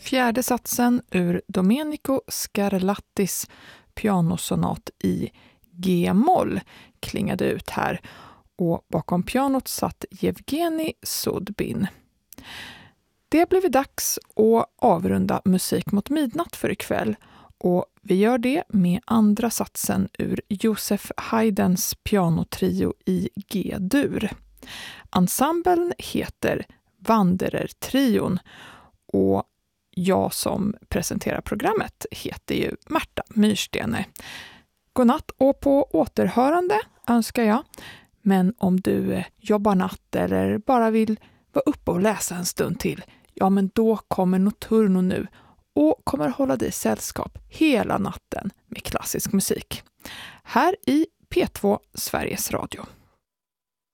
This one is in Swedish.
Fjärde satsen ur Domenico Scarlattis pianosonat i G-moll klingade ut här, och bakom pianot satt Yevgeni Sudbin. Det blev dags att avrunda Musik mot midnatt för ikväll, och vi gör det med andra satsen ur Joseph Haydns pianotrio i G-dur. Ensemblen heter Wanderer-trion, och jag som presenterar programmet heter ju Märta Myrstene. Godnatt och på återhörande önskar jag. Men om du jobbar natt eller bara vill vara uppe och läsa en stund till, ja men då kommer Notturno nu och kommer hålla dig sällskap hela natten med klassisk musik. Här i P2 Sveriges Radio.